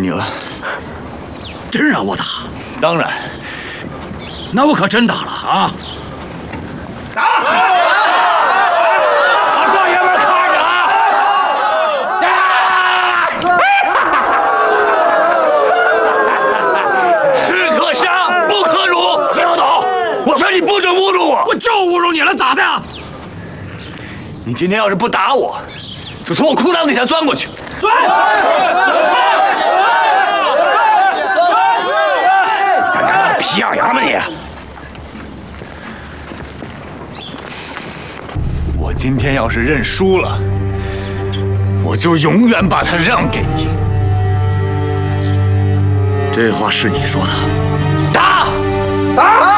你了。 真让我打？ 当然。 那我可真打了啊！ 打！把少爷们看着啊！士可杀，不可辱。听不懂？我说你不准侮辱我！ 我就侮辱你了，咋的？ 你今天要是不打我，就从我裤裆底下钻过去。钻！干娘的皮痒痒的你！我今天要是认输了，我就永远把他让给你。 这话是你说的？ 打！ 打！